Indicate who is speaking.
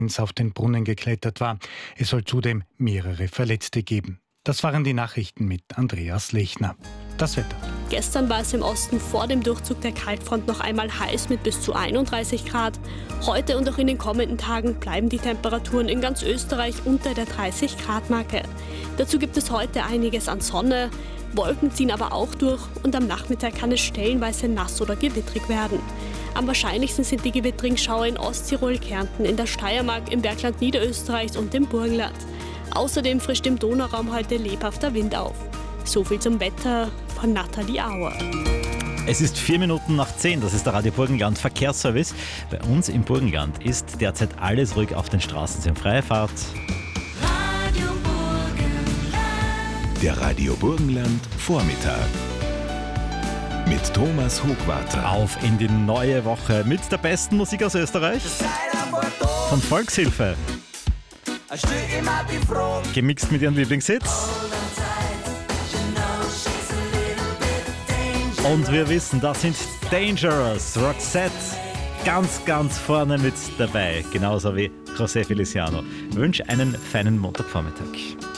Speaker 1: auf den Brunnen geklettert war. Es soll zudem mehrere Verletzte geben. Das waren die Nachrichten mit Andreas Lechner. Das Wetter.
Speaker 2: Gestern war es im Osten vor dem Durchzug der Kaltfront noch einmal heiß mit bis zu 31 Grad. Heute und auch in den kommenden Tagen bleiben die Temperaturen in ganz Österreich unter der 30-Grad-Marke. Dazu gibt es heute einiges an Sonne. Wolken ziehen aber auch durch und am Nachmittag kann es stellenweise nass oder gewittrig werden. Am wahrscheinlichsten sind die Gewitterungsschauer in Osttirol, Kärnten, in der Steiermark, im Bergland Niederösterreichs und im Burgenland. Außerdem frischt im Donauraum heute lebhafter Wind auf. So viel zum Wetter von Nathalie Auer.
Speaker 3: Es ist 10:04, das ist der Radio Burgenland Verkehrsservice. Bei uns im Burgenland ist derzeit alles ruhig auf den Straßen, sind freie Fahrt.
Speaker 4: Radio Burgenland.
Speaker 5: Der Radio Burgenland Vormittag. Mit Thomas Hochwarter.
Speaker 3: Auf in die neue Woche mit der besten Musik aus Österreich. Von Volkshilfe. Gemixt mit ihren Lieblingshits. Und wir wissen, das sind Dangerous, Roxette, ganz vorne mit dabei, genauso wie José Feliciano. Ich wünsche einen feinen Montagvormittag.